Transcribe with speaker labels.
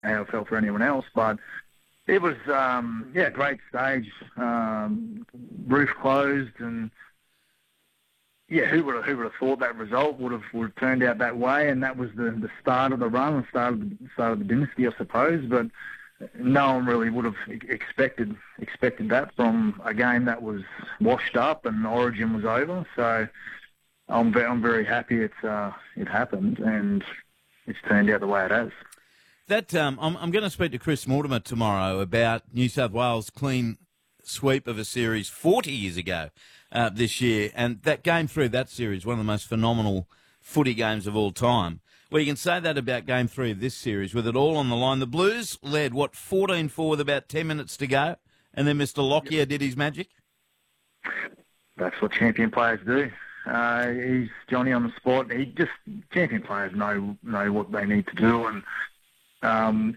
Speaker 1: how it felt for anyone else. But it was, great stage. Roof closed, and who would have thought that result would have turned out that way? And that was the start of the run, the start of the dynasty, I suppose. But no one really would have expected that from a game that was washed up and Origin was over. So I'm very happy it happened, and it's turned out the way it has.
Speaker 2: That I'm going to speak to Chris Mortimer tomorrow about New South Wales' clean sweep of a series 40 years ago this year, and that Game 3 of that series, one of the most phenomenal footy games of all time. Well, you can say that about Game 3 of this series with it all on the line. The Blues led, 14-4 with about 10 minutes to go, and then Mr. Lockyer did his magic?
Speaker 1: That's what champion players do. He's Johnny on the spot. Champion players know what they need to do, and